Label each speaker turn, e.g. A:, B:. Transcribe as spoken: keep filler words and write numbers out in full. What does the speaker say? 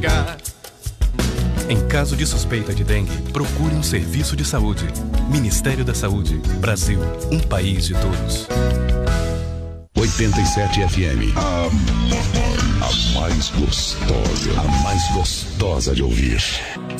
A: Em caso de suspeita de dengue, procure um serviço de saúde. Ministério da Saúde. Brasil, um país de todos.
B: oitenta e sete F M. A, a mais gostosa. A mais gostosa de ouvir.